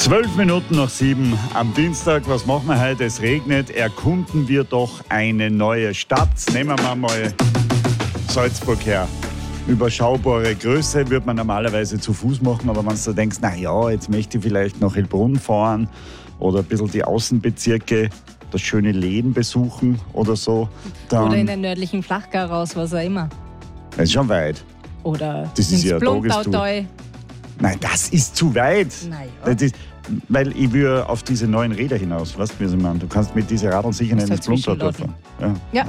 7:12 am Dienstag. Was machen wir heute? Es regnet. Erkunden wir doch eine neue Stadt. Nehmen wir mal Salzburg her. Überschaubare Größe würde man normalerweise zu Fuß machen, aber wenn du denkst, na ja, jetzt möchte ich vielleicht nach Heilbronn fahren oder ein bisschen die Außenbezirke, das schöne Lehn besuchen oder so. Dann Oder in den nördlichen Flachgau raus, was auch immer. Das ist schon weit. Oder Das ist ins ja eine Blumtautal. Nein, das ist zu weit. Naja. Das ist, weil ich will auf diese neuen Räder hinaus. Weißt du, wie sie meinen? Du kannst mit diesen Radl sicher nicht ins Blumtautal fahren. Ja.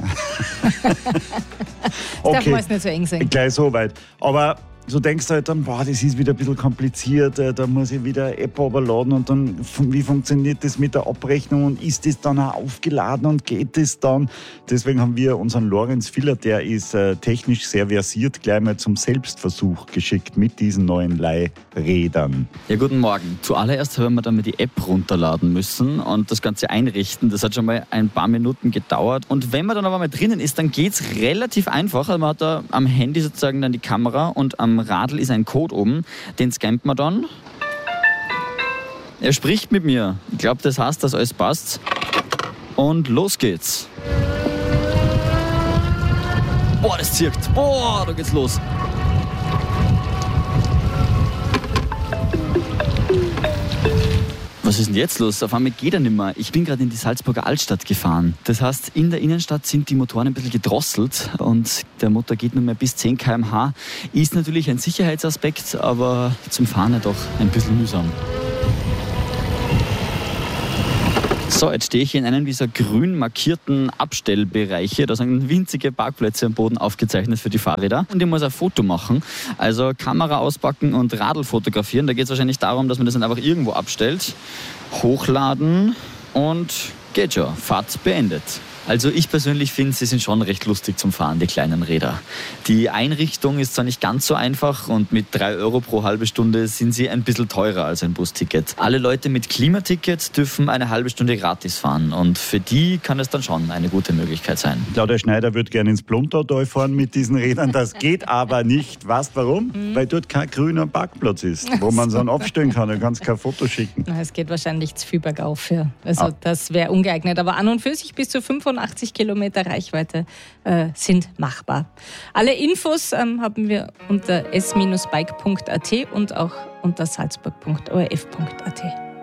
Okay, darf nicht so eng sein. gleich so weit. Aber so denkst du halt dann, boah, das ist wieder ein bisschen kompliziert, da muss ich wieder eine App runterladen und dann, wie funktioniert das mit der Abrechnung und ist das dann auch aufgeladen und geht das dann? Deswegen haben wir unseren Lorenz Filler, der ist technisch sehr versiert, gleich mal zum Selbstversuch geschickt mit diesen neuen Leihrädern. Ja, guten Morgen. Zuallererst haben wir dann mal die App runterladen müssen und das Ganze einrichten. Das hat schon mal ein paar Minuten gedauert. Und wenn man dann aber mal drinnen ist, dann geht es relativ einfach. Also man hat da am Handy sozusagen dann die Kamera und am Radl ist ein Code oben. Den scannt man dann. Er spricht mit mir. Ich glaube, das heißt, dass alles passt. Und los geht's. Boah, das zirkt. Boah, da geht's los. Was ist denn jetzt los? Auf einmal geht er nicht mehr. Ich bin gerade in die Salzburger Altstadt gefahren. Das heißt, in der Innenstadt sind die Motoren ein bisschen gedrosselt und der Motor geht nur mehr bis 10 km/h. Ist natürlich ein Sicherheitsaspekt, aber zum Fahren ja doch ein bisschen mühsam. So, jetzt stehe ich hier in einem dieser grün markierten Abstellbereiche. Da sind winzige Parkplätze am Boden aufgezeichnet für die Fahrräder. Und ich muss ein Foto machen, also Kamera auspacken und Radl fotografieren. Da geht es wahrscheinlich darum, dass man das dann einfach irgendwo abstellt, hochladen und geht schon. Fahrt beendet. Also ich persönlich finde, sie sind schon recht lustig zum Fahren, die kleinen Räder. Die Einrichtung ist zwar nicht ganz so einfach und mit 3 € pro halbe Stunde sind sie ein bisschen teurer als ein Busticket. Alle Leute mit Klimaticket dürfen eine halbe Stunde gratis fahren und für die kann es dann schon eine gute Möglichkeit sein. Claudia Schneider würde gerne ins Blumtautal fahren mit diesen Rädern, das geht aber nicht. Weißt du warum? Weil dort kein grüner Parkplatz ist, wo man so abstellen kann. Du kannst kein Foto schicken. Na, es geht wahrscheinlich zu viel bergauf. Ja. Also das wäre ungeeignet. Aber an und für sich bis zu 85 Kilometer Reichweite sind machbar. Alle Infos haben wir unter s-bike.at und auch unter salzburg.orf.at.